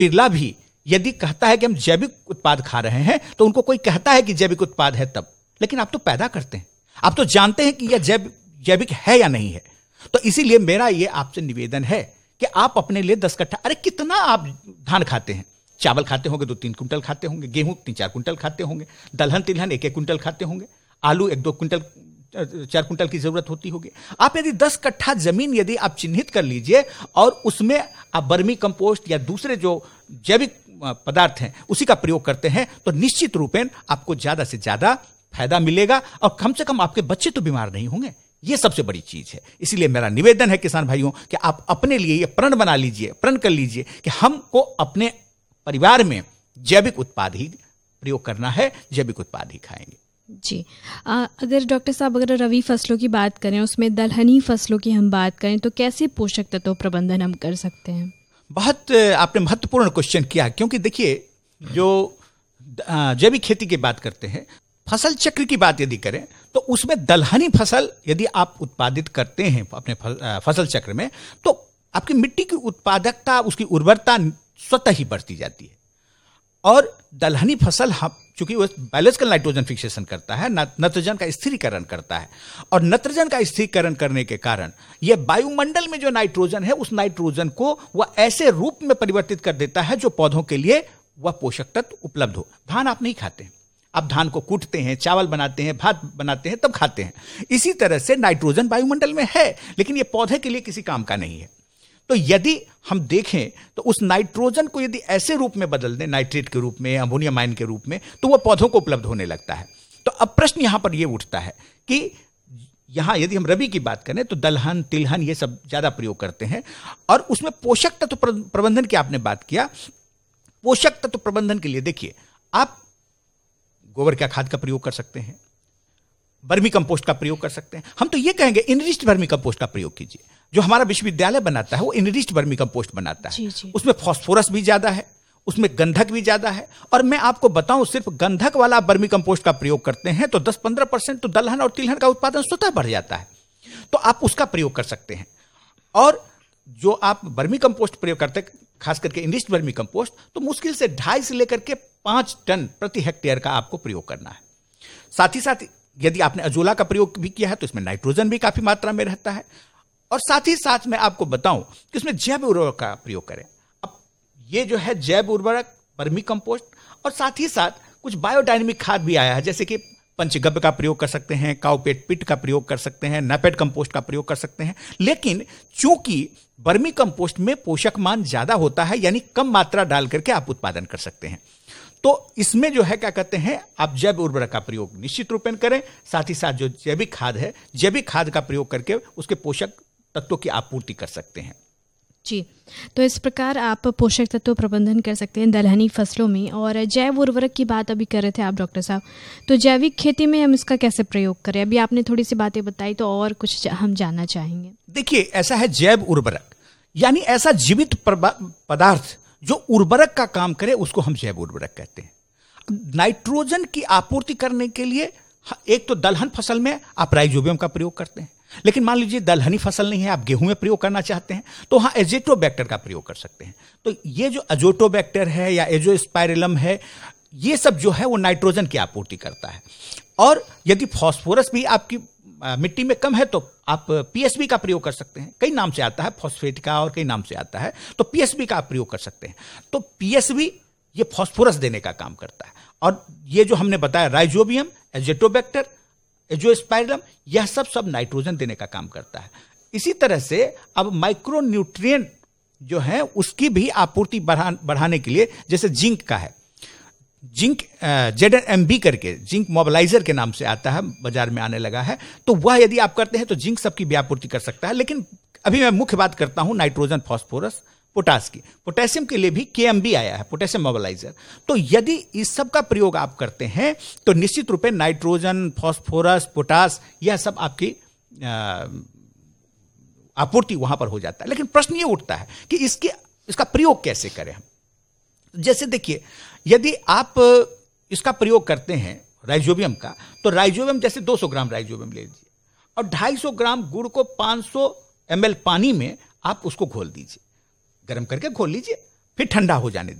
पिरला भी यदि कहता है कि हम जैविक उत्पाद खा रहे हैं, तो उनको कोई कहता है कि जैविक उत्पाद है तब, लेकिन आप तो पैदा करते हैं, आप तो जानते हैं कि यह जैविक है या नहीं है। तो इसीलिए मेरा ये आपसे निवेदन है कि आप अपने लिए 10 कट्ठा, अरे कितना आप धान खाते हैं, चावल खाते होंगे 2-3 कुंटल खाते होंगे, गेहूं 3-4 कुंटल खाते होंगे, दलहन तिलहन 1-1 कुंटल खाते होंगे, आलू 1-2 कुंटल 4 कुंटल की जरूरत होती होगी। आप यदि 10 कट्ठा जमीन यदि आप चिन्हित कर लीजिए और उसमें आप वर्मी कंपोस्ट या दूसरे जो जैविक पदार्थ हैं उसी का प्रयोग करते हैं, तो निश्चित रूपेण आपको ज्यादा से ज्यादा फायदा मिलेगा और कम से कम आपके बच्चे तो बीमार नहीं होंगे। ये सबसे बड़ी चीज है। इसीलिए मेरा निवेदन है किसान भाइयों कि आप अपने लिए ये प्रण बना लीजिए, प्रण कर लीजिए कि हमको अपने परिवार में जैविक उत्पाद ही प्रयोग करना है, जैविक उत्पाद ही खाएंगे। जी, अगर डॉक्टर साहब अगर रबी फसलों की बात करें, उसमें दलहनी फसलों की हम बात करें, तो कैसे पोषक तत्व प्रबंधन हम कर सकते हैं? बहुत आपने महत्वपूर्ण क्वेश्चन किया, क्योंकि देखिए जो जैविक खेती की बात करते हैं, फसल चक्र की बात यदि करें तो उसमें दलहनी फसल यदि आप उत्पादित करते हैं अपने फसल चक्र में, तो आपकी मिट्टी की उत्पादकता, उसकी उर्वरता स्वतः ही बढ़ती जाती है। और दलहनी फसल चूंकि वो बायोलॉजिकल नाइट्रोजन फिक्सेशन करता है, नत्रजन का स्थिरीकरण करता है, और नत्रजन का स्थिरीकरण करने के कारण यह वायुमंडल में जो नाइट्रोजन है उस नाइट्रोजन को वह ऐसे रूप में परिवर्तित कर देता है जो पौधों के लिए वह पोषक तत्व उपलब्ध हो। धान आप नहीं खाते हैं, आप धान को कूटते हैं, चावल बनाते हैं, भात बनाते हैं, तब खाते हैं। इसी तरह से नाइट्रोजन वायुमंडल में है, लेकिन यह पौधे के लिए किसी काम का नहीं है। तो यदि हम देखें तो उस नाइट्रोजन को यदि ऐसे रूप में बदल दें, नाइट्रेट के रूप में, अमोनियम आयन के रूप में, तो वह पौधों को उपलब्ध होने लगता है। तो अब प्रश्न यहां पर यह उठता है कि यहां यदि हम रबी की बात करें तो दलहन तिलहन ये सब ज्यादा प्रयोग करते हैं, और उसमें पोषक तत्व प्रबंधन की आपने बात किया। पोषक तत्व प्रबंधन के लिए देखिए, आप गोबर का खाद का प्रयोग कर सकते हैं, वर्मी कंपोस्ट का प्रयोग कर सकते हैं। हम तो ये कहेंगे इनरिच्ड वर्मी कंपोस्ट का प्रयोग कीजिए। जो हमारा विश्वविद्यालय बनाता है वो इनरिच्ड वर्मी कंपोस्ट बनाता है। जी। उसमें फास्फोरस भी ज्यादा है, उसमें गंधक भी ज्यादा है, और मैं आपको बताऊं सिर्फ गंधक वाला वर्मी कंपोस्ट का प्रयोग करते हैं तो 10-15% तो दलहन और तिलहन का उत्पादन स्वतः बढ़ जाता है। तो आप उसका प्रयोग कर सकते हैं। और जो आप वर्मी कंपोस्ट प्रयोग करते हैं, खास करके इनरिच्ड वर्मी कंपोस्ट, तो मुश्किल से 2.5 से लेकर के 5 टन प्रति हेक्टेयर का आपको प्रयोग करना है। साथ ही साथ यदि आपने अजोला का प्रयोग भी किया है तो इसमें नाइट्रोजन भी काफी मात्रा में रहता है। और साथ ही साथ मैं आपको बताऊं कि इसमें जैव उर्वरक का प्रयोग करें। अब ये जो है जैव उर्वरक, वर्मी कंपोस्ट, और साथ ही साथ कुछ बायोडायनेमिक खाद भी आया है, जैसे कि पंचगव्य का प्रयोग कर सकते हैं, काउपेट पिट का प्रयोग कर सकते हैं, नैपेट कंपोस्ट का प्रयोग कर सकते हैं। लेकिन चूंकि वर्मी कंपोस्ट में पोषक मान ज्यादा होता है, यानी कम मात्रा डाल करके आप उत्पादन कर सकते हैं, तो इसमें जो है क्या कहते हैं, आप जैव उर्वरक का प्रयोग निश्चित रूपेण करें। साथ ही साथ जो जैविक खाद है, जैविक खाद का प्रयोग करके उसके पोषक तत्वों की आपूर्ति कर सकते हैं। जी, तो इस प्रकार आप पोषक तत्व प्रबंधन कर सकते हैं दलहनी फसलों में। और जैव उर्वरक की बात अभी कर रहे थे आप डॉक्टर साहब, तो जैविक खेती में हम इसका कैसे प्रयोग करें? अभी आपने थोड़ी सी बातें बताई, तो और कुछ हम जानना चाहेंगे। देखिए, ऐसा है जैव उर्वरक, यानी ऐसा जीवित पदार्थ जो उर्वरक का काम करे उसको हम जैव उर्वरक कहते हैं। नाइट्रोजन की आपूर्ति करने के लिए एक तो दलहन फसल में आप राइजोबियम का प्रयोग करते हैं, लेकिन मान लीजिए दलहनी फसल नहीं है, आप गेहूं में प्रयोग करना चाहते हैं, तो वहां एजोटोबैक्टर का प्रयोग कर सकते हैं। तो ये जो एजोटोबैक्टर है या एजोस्पाइरिलम है, ये सब जो है वो नाइट्रोजन की आपूर्ति करता है। और यदि फास्फोरस भी आपकी मिट्टी में कम है तो आप पीएसबी का प्रयोग कर सकते हैं। कई नाम से आता है, फॉस्फेट का और कई नाम से आता है, तो पीएसबी का आप प्रयोग कर सकते हैं। तो पीएसबी ये फास्फोरस देने का काम करता है। और ये जो हमने बताया राइजोबियम, एजोटोबैक्टर, एजोस्पाइरिलम, यह सब नाइट्रोजन देने का काम करता है। इसी तरह से अब माइक्रो न्यूट्रिएंट जो है उसकी भी आपूर्ति बढ़ाने के लिए, जैसे जिंक का है, जिंक ZNMB करके जिंक मोबिलाइजर के नाम से आता है, बाजार में आने लगा है, तो वह यदि आप करते हैं तो जिंक सबकी भी आपूर्ति कर सकता है। लेकिन अभी मैं मुख्य बात करता हूं नाइट्रोजन, फास्फोरस, पोटास की। पोटेशियम के लिए भी KMB आया है, पोटेशियम मोबिलाइजर। तो यदि इस सब का प्रयोग आप करते हैं तो निश्चित रूप से नाइट्रोजन, फास्फोरस, पोटास, यह सब आपकी आपूर्ति वहां पर हो जाता है। लेकिन प्रश्न ये उठता है कि इसका प्रयोग कैसे करें हम। जैसे देखिए, यदि आप इसका प्रयोग करते हैं राइजोबियम का, तो राइजोबियम जैसे 200 ग्राम राइजोबियम ले लीजिए और 250 ग्राम गुड़ को 500 ml पानी में आप उसको घोल दीजिए, गर्म करके घोल लीजिए फिर ठंडा हो जाने दें।